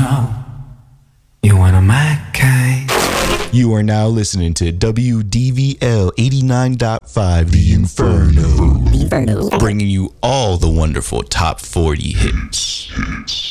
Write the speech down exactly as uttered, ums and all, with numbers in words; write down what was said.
know you one of my kind. You are now listening to W D V L eighty-nine point five The Inferno. The Inferno. Bringing you all the wonderful top forty hits.